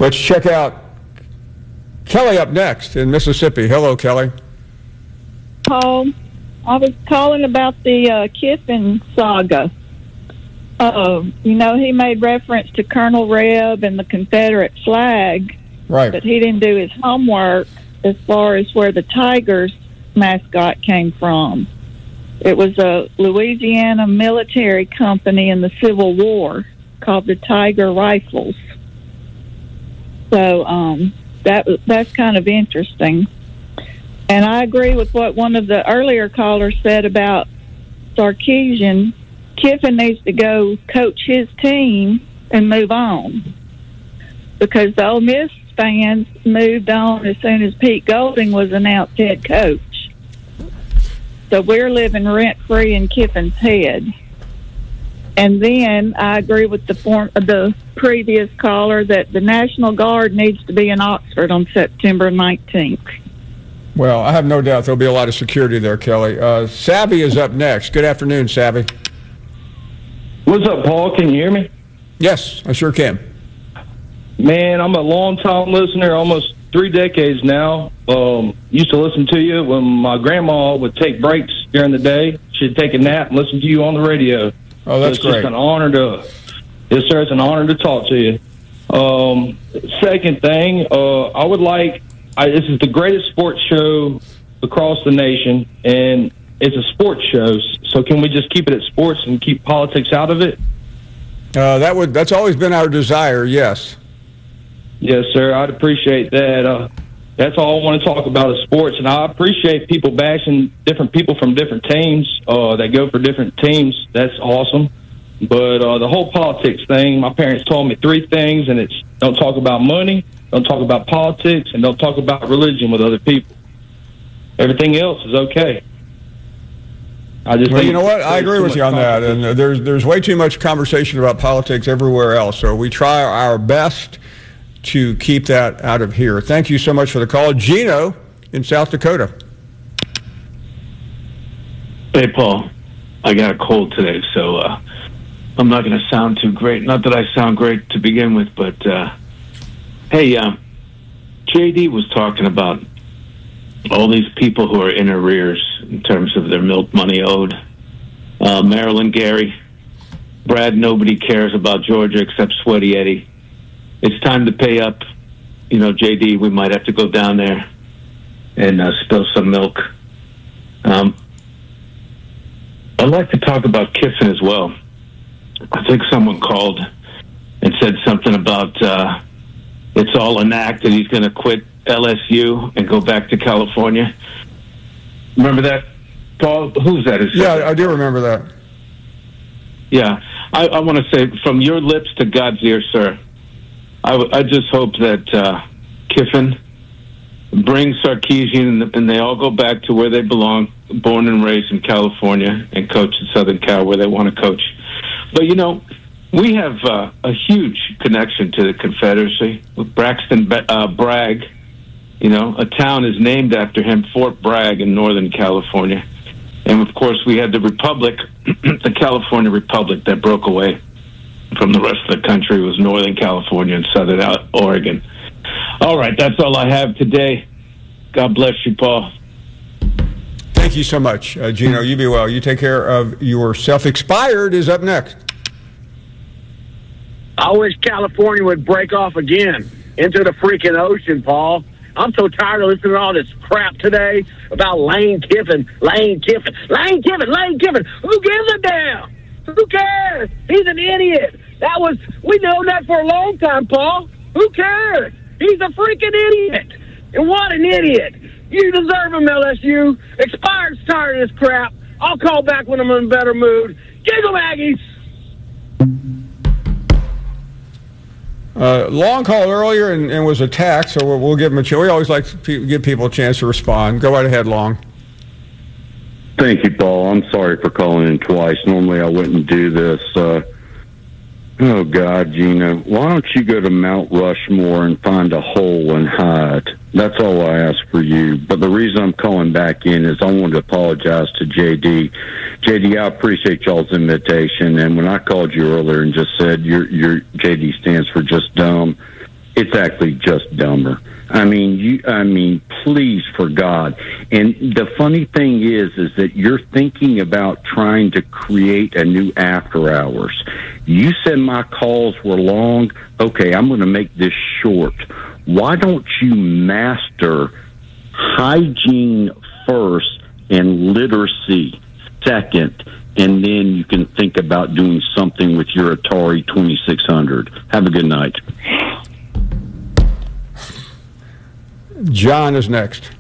Let's check out Kelly up next in Mississippi. Hello, Kelly. Paul, I was calling about the Kiffin saga. He made reference to Colonel Reb and the Confederate flag, right? But he didn't do his homework as far as where the Tigers mascot came from. It was a Louisiana military company in the Civil War called the Tiger Rifles. So that's kind of interesting. And I agree with what one of the earlier callers said about Sarkisian. Kiffin needs to go coach his team and move on, because the Ole Miss fans moved on as soon as Pete Golding was announced head coach. So we're living rent-free in Kiffin's head. And then I agree with the previous caller that the National Guard needs to be in Oxford on September 19th. Well, I have no doubt there'll be a lot of security there, Kelly. Savvy is up next. Good afternoon, Savvy. What's up, Paul? Can you hear me? Yes, I sure can. Man, I'm a long-time listener, almost 3 decades now. Used to listen to you when my grandma would take breaks during the day. She'd take a nap and listen to you on the radio. Oh, that's great. It's an honor yes, sir, it's an honor to talk to you. Second thing, I would like, this is the greatest sports show across the nation, and it's a sports show. So can we just keep it at sports and keep politics out of it? That's always been our desire, yes. Yes, sir. I'd appreciate that. That's all I want to talk about is sports, and I appreciate people bashing different people from different teams that go for different teams. That's awesome. But the whole politics thing, my parents told me 3 things, and it's don't talk about money, don't talk about politics, and don't talk about religion with other people. Everything else is okay. Well, you know what? I agree with you on that. And there's way too much conversation about politics everywhere else. So we try our best to keep that out of here. Thank you so much for the call. Gino in South Dakota. Hey, Paul. I got a cold today, so I'm not going to sound too great. Not that I sound great to begin with, but hey, JD was talking about all these people who are in arrears in terms of their milk money owed. Marilyn Gary, Brad, nobody cares about Georgia except Sweaty Eddie. It's time to pay up. You know, JD, we might have to go down there and spill some milk. I'd like to talk about Kiffin as well. I think someone called and said something about it's all an act and he's going to quit LSU and go back to California. Remember that, Paul? Who's that? Yeah, I do remember that. Yeah. I want to say, from your lips to God's ear, sir, I just hope that Kiffin brings Sarkisian and they all go back to where they belong, born and raised in California, and coach in Southern Cal where they want to coach. But, you know, we have a huge connection to the Confederacy with Braxton Bragg. You know, a town is named after him, Fort Bragg in Northern California. And, of course, we had the Republic, the California Republic that broke away from the rest of the country. It was Northern California and Southern Oregon. All right, that's all I have today. God bless you, Paul. Thank you so much, Gino. You be well. You take care of yourself. Expired is up next. I wish California would break off again into the freaking ocean, Paul. I'm so tired of listening to all this crap today about Lane Kiffin. Who gives a damn? Who cares? He's an idiot. We know that for a long time, Paul. Who cares? He's a freaking idiot. And what an idiot. You deserve him, LSU. Expired's tired of this crap. I'll call back when I'm in a better mood. Giggle Aggies. Long call earlier and was attacked, so we'll give him a chance. We always like to give people a chance to respond. Go right ahead, Long. Thank you, Paul. I'm sorry for calling in twice. Normally I wouldn't do this. Oh, God, Gina, why don't you go to Mount Rushmore and find a hole and hide? That's all I ask for you. But the reason I'm calling back in is I wanted to apologize to JD. JD, I appreciate y'all's invitation. And when I called you earlier and just said your JD stands for just dumb, It's actually just dumber. I mean, please, for God. And the funny thing is that you're thinking about trying to create a new after hours. You said my calls were long. Okay, I'm going to make this short. Why don't you master hygiene first and literacy second, and then you can think about doing something with your Atari 2600. Have a good night. John is next.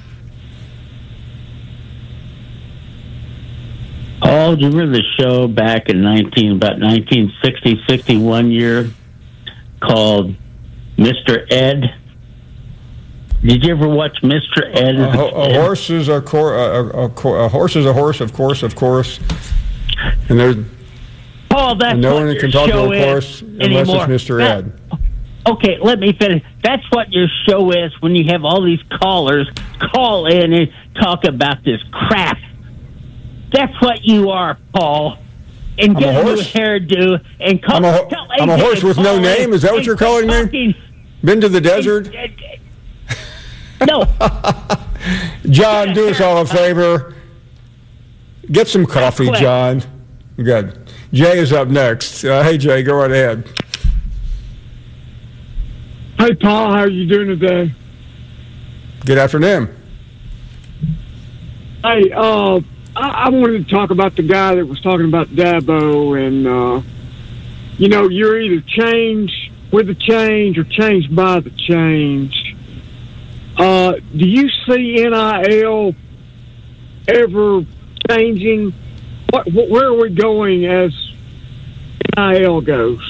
Oh, do you remember the show back in about 1960, 61 year called Mr. Ed? Did you ever watch Mr. Ed? A horse is a horse is a horse, of course. And there's no one can talk to a horse unless it's Mr. Ed. Okay, let me finish. That's what your show is when you have all these callers call in and talk about this crap. That's what you are, Paul. And get a new hairdo and call. I'm a horse with no name. Is that what you're calling me? Been to the desert? No. John, do us all a favor. Get some coffee, John. Good. Jay is up next. Hey, Jay, go right ahead. Hey, Paul, how are you doing today? Good afternoon. Hey, I wanted to talk about the guy that was talking about Dabo, and, you're either change with the change or change by the change. Do you see NIL ever changing? Where are we going as NIL goes?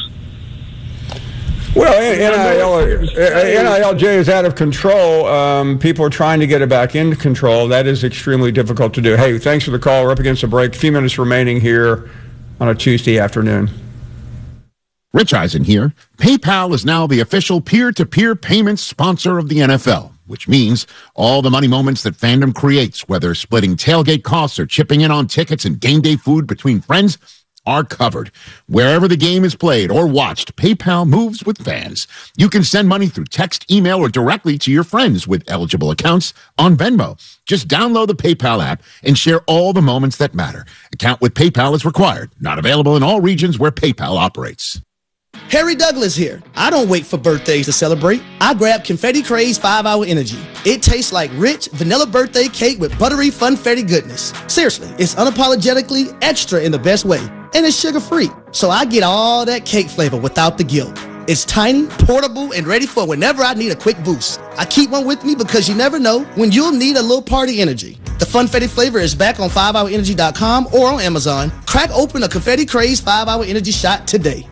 Well, NIL, Jay, is out of control. People are trying to get it back into control. That is extremely difficult to do. Hey, thanks for the call. We're up against a break. A few minutes remaining here on a Tuesday afternoon. Rich Eisen here. PayPal is now the official peer-to-peer payments sponsor of the NFL, which means all the money moments that fandom creates, whether splitting tailgate costs or chipping in on tickets and game day food between friends, are covered. Wherever the game is played or watched, PayPal moves with fans. You can send money through text, email, or directly to your friends with eligible accounts on Venmo. Just download the PayPal app and share all the moments that matter. Account with PayPal is required. Not available in all regions where PayPal operates. Harry Douglas here. I don't wait for birthdays to celebrate. I grab Confetti Craze 5-Hour Energy. It tastes like rich vanilla birthday cake with buttery funfetti goodness. Seriously, it's unapologetically extra in the best way. And it's sugar-free, so I get all that cake flavor without the guilt. It's tiny, portable, and ready for whenever I need a quick boost. I keep one with me because you never know when you'll need a little party energy. The Funfetti flavor is back on 5hourenergy.com or on Amazon. Crack open a Confetti Craze 5-Hour Energy shot today.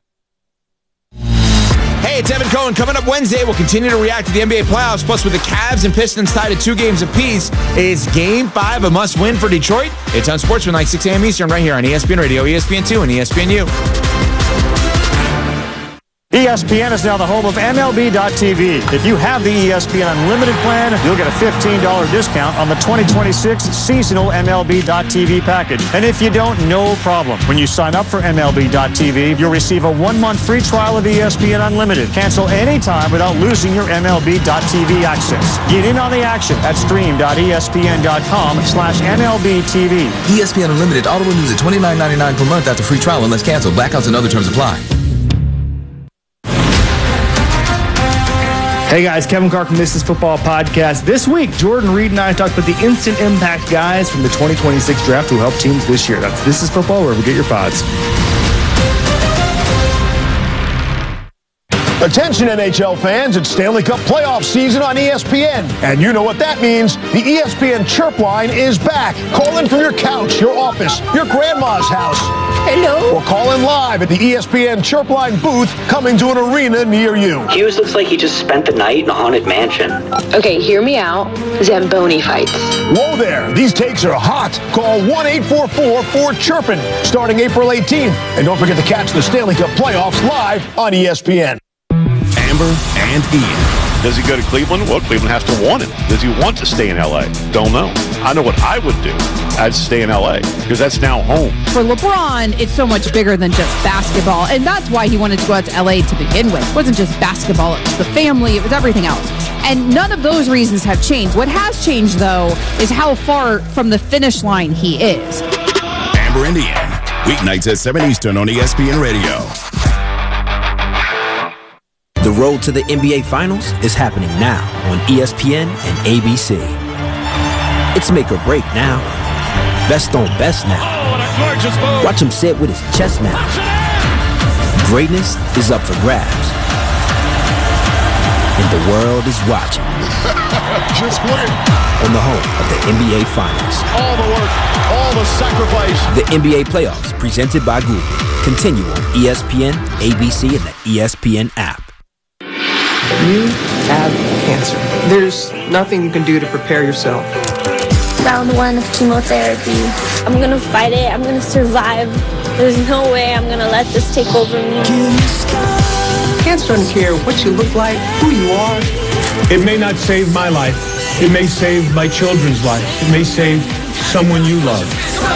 Hey, it's Evan Cohen. Coming up Wednesday, we'll continue to react to the NBA playoffs. Plus, with the Cavs and Pistons tied at 2 games apiece, is Game 5 a must-win for Detroit? It's on Sportsman, 6 a.m. Eastern, right here on ESPN Radio, ESPN2, and ESPNU. ESPN is now the home of MLB.tv. If you have the ESPN Unlimited plan, you'll get a $15 discount on the 2026 seasonal MLB.tv package. And if you don't, no problem. When you sign up for MLB.tv, you'll receive a 1-month free trial of ESPN Unlimited. Cancel anytime without losing your MLB.tv access. Get in on the action at stream.espn.com/MLBTV. ESPN Unlimited auto renews at $29.99 per month after free trial unless canceled. Blackouts and other terms apply. Hey guys, Kevin Carr from This Is Football Podcast. This week, Jordan Reed and I talked about the instant impact guys from the 2026 draft who helped teams this year. That's This Is Football, wherever you get your pods. Attention NHL fans, it's Stanley Cup playoff season on ESPN. And you know what that means. The ESPN Chirp Line is back. Call in from your couch, your office, your grandma's house. Hello. Or call in live at the ESPN Chirp Line booth coming to an arena near you. Hughes looks like he just spent the night in a haunted mansion. Okay, hear me out. Zamboni fights. Whoa there. These takes are hot. Call 1-844-4-CHIRPIN starting April 18th. And don't forget to catch the Stanley Cup playoffs live on ESPN. Amber and Ian. Does he go to Cleveland? Well, Cleveland has to want him. Does he want to stay in L.A.? Don't know. I know what I would do. I'd stay in LA because that's now home. For LeBron, it's so much bigger than just basketball, and that's why he wanted to go out to LA to begin with. It wasn't just basketball, it was the family, it was everything else. And none of those reasons have changed. What has changed, though, is how far from the finish line he is. Amber Indian, weeknights at 7 Eastern on ESPN Radio. The road to the NBA Finals is happening now on ESPN and ABC. It's make or break now. Best on best now. Watch him say it with his chest now. Greatness is up for grabs. And the world is watching. Just win. On the home of the NBA Finals. All the work, all the sacrifice. The NBA Playoffs, presented by Google. Continue on ESPN, ABC, and the ESPN app. You have cancer. There's nothing you can do to prepare yourself. Round 1 of chemotherapy. I'm gonna fight it. I'm gonna survive. There's no way I'm gonna let this take over me. Cancer doesn't care what you look like, who you are. It may not save my life. It may save my children's life. It may save someone you love.